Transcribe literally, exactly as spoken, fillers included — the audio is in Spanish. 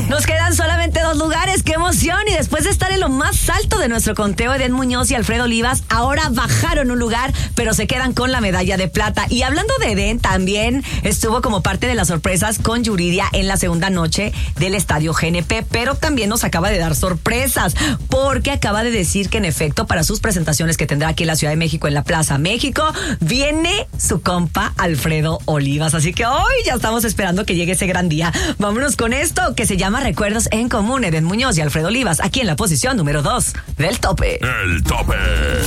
Nos quedan solamente dos lugares, qué emoción. Y después de estar en lo más alto de nuestro conteo, Eden Muñoz y Alfredo Olivas ahora bajaron un lugar, pero se quedan con la medalla de plata. Y hablando de Eden, también estuvo como parte de las sorpresas con Yuridia en la segunda noche del Estadio G N P, pero también nos acaba de dar sorpresas, porque acaba de decir que en efecto para sus presentaciones que tendrá aquí en la Ciudad de México, en la Plaza México, viene su compa Alfredo Olivas. Así que hoy ya estamos esperando que llegue ese gran día. Vámonos con esto que se llama Recuerdos en Común, Eden Muñoz y Alfredo Olivas, aquí en la posición número dos del tope. El tope.